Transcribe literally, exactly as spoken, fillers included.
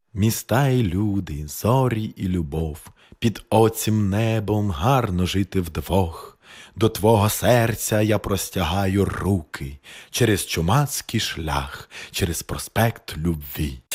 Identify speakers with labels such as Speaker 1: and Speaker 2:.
Speaker 1: Міста і люди, зорі і любов, під оцім небом гарно жити вдвох. До твого серця я простягаю руки через чумацький шлях, через проспект любві.